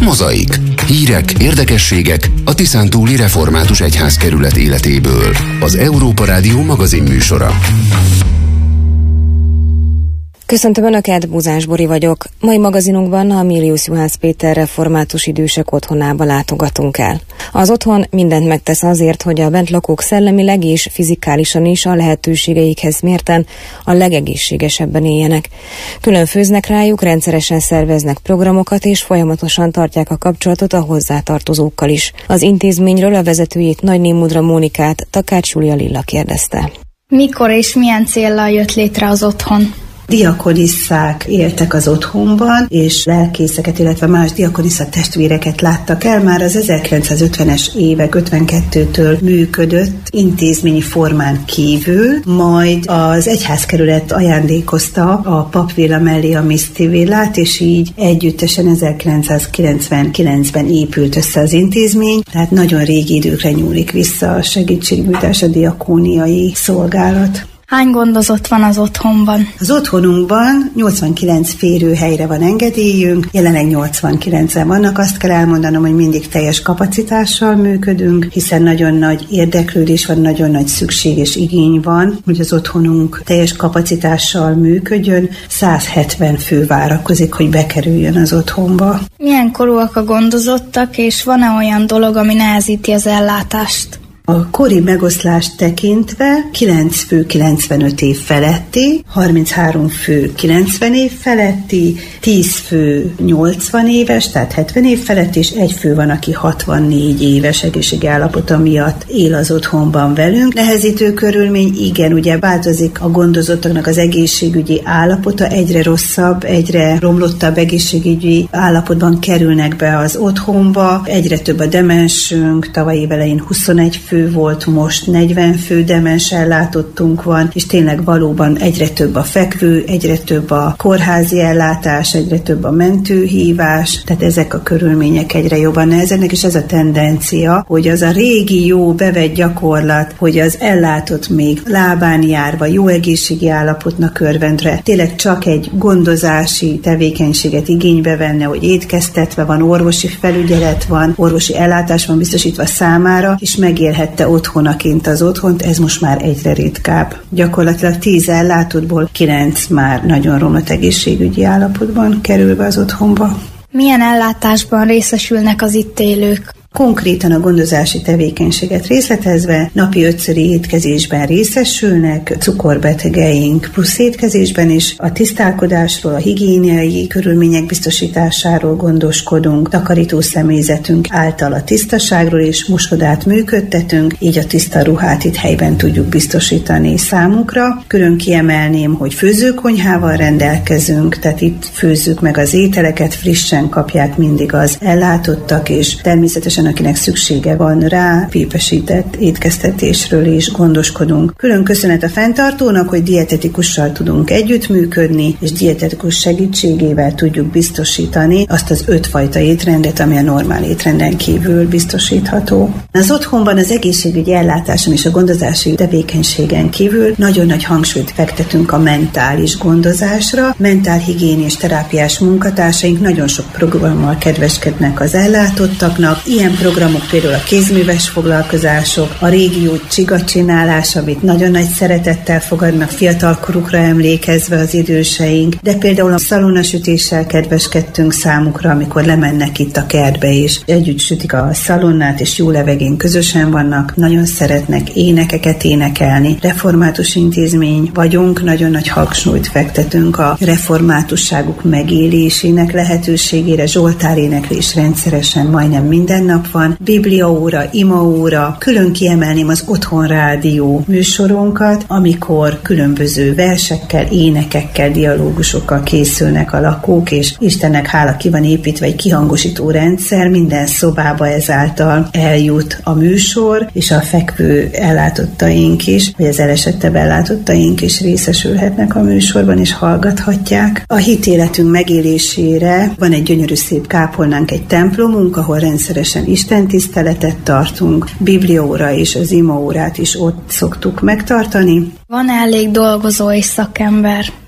Mozaik. Hírek, érdekességek a Tiszántúli Református Egyházkerület életéből. Az Európa Rádió magazinműsora. Köszöntöm Önöket, Buzás Bori vagyok. Mai magazinunkban a Milius Juhász Péter református idősek otthonába látogatunk el. Az otthon mindent megtesz azért, hogy a bentlakók szellemileg és fizikálisan is a lehetőségeikhez mérten a legegészségesebben éljenek. Külön főznek rájuk, rendszeresen szerveznek programokat és folyamatosan tartják a kapcsolatot a hozzátartozókkal is. Az intézményről a vezetőjét, Nagyné Mudra Mónikát Takács Júlia Lilla kérdezte. Mikor és milyen céllal jött létre az otthon? Diakonisszák éltek az otthonban, és lelkészeket, illetve más diakonissza testvéreket láttak el. Már az 1950-es évek 52-től működött intézményi formán kívül, majd az egyházkerület ajándékozta a papvilla mellé a Miszti villát, és így együttesen 1999-ben épült össze az intézmény, tehát nagyon régi időkre nyúlik vissza a segítségnyújtás, a diakóniai szolgálat. Hány gondozott van az otthonban? Az otthonunkban 89 férőhelyre van engedélyünk, jelenleg 89-en vannak. Azt kell elmondanom, hogy mindig teljes kapacitással működünk, hiszen nagyon nagy érdeklődés van, nagyon nagy szükség és igény van, hogy az otthonunk teljes kapacitással működjön. 170 fő várakozik, hogy bekerüljön az otthonba. Milyen korúak a gondozottak, és van-e olyan dolog, ami nehezíti az ellátást? A kori megoszlást tekintve 9 fő 95 év feletti, 33 fő 90 év feletti, 10 fő 80 éves, tehát 70 év feletti, és egy fő van, aki 64 éves egészségi állapota miatt él az otthonban velünk. Nehezítő körülmény, igen, ugye változik a gondozottaknak az egészségügyi állapota, egyre rosszabb, egyre romlottabb egészségügyi állapotban kerülnek be az otthonba, egyre több a demensünk, tavaly év elején 21 fő volt, most 40 fő demens ellátottunk van, és tényleg valóban egyre több a fekvő, egyre több a kórházi ellátás, egyre több a mentőhívás, tehát ezek a körülmények egyre jobban nehezednek, és ez a tendencia, hogy az a régi jó bevett gyakorlat, hogy az ellátott még lábán járva, jó egészségi állapotnak örvendve, tényleg csak egy gondozási tevékenységet igénybe venne, hogy étkeztetve van, orvosi felügyelet van, orvosi ellátás van biztosítva számára, és megélhette otthonaként az otthont, ez most már egyre ritkább. Gyakorlatilag 10 ellátottból 9 már nagyon romlott egészségügyi állapotban kerül be az otthonba. Milyen ellátásban részesülnek az itt élők? Konkrétan a gondozási tevékenységet részletezve napi 5-szöri étkezésben részesülnek, cukorbetegeink plusz étkezésben is, a tisztálkodásról, a higiéniai körülmények biztosításáról gondoskodunk, takarító személyzetünk által a tisztaságról és mosodát működtetünk, így a tiszta ruhát itt helyben tudjuk biztosítani számukra. Külön kiemelném, hogy főzőkonyhával rendelkezünk, tehát itt főzzük meg az ételeket, frissen kapják mindig az ellátottak, és természetesen akinek szüksége van rá, pépesített étkeztetésről is gondoskodunk. Külön köszönet a fenntartónak, hogy dietetikussal tudunk együttműködni, és dietetikus segítségével tudjuk biztosítani azt az 5 fajta étrendet, ami a normál étrenden kívül biztosítható. Az otthonban az egészségügyi ellátáson és a gondozási tevékenységen kívül nagyon nagy hangsúlyt fektetünk a mentális gondozásra. Mentálhigiénés terápiás munkatársaink nagyon sok programmal kedveskednek az ellátottaknak. Ilyen programok például a kézműves foglalkozások, a régió csigacsinálás, amit nagyon nagy szeretettel fogadnak fiatalkorukra emlékezve az időseink, de például a szalonnasütéssel kedveskedtünk számukra, amikor lemennek itt a kertbe is. Együtt sütik a szalonnát, és jó levegén közösen vannak, nagyon szeretnek énekeket énekelni. Református intézmény vagyunk, nagyon nagy hangsúlyt fektetünk a reformátusságuk megélésének lehetőségére, zsoltáréneklés rendszeresen majdnem minden nap van, bibliaóra, imaóra, külön kiemelném az Otthonrádió műsorunkat, amikor különböző versekkel, énekekkel, dialógusokkal készülnek a lakók, és Istennek hála ki van építve egy kihangosító rendszer, minden szobába ezáltal eljut a műsor, és a fekvő ellátottaink is, vagy az elesettebb ellátottaink is részesülhetnek a műsorban, és hallgathatják. A hitéletünk megélésére van egy gyönyörű szép kápolnánk, egy templomunk, ahol rendszeresen istentiszteletet tartunk, bibliaóra és az imaórát is ott szoktuk megtartani. Van elég dolgozó és szakember?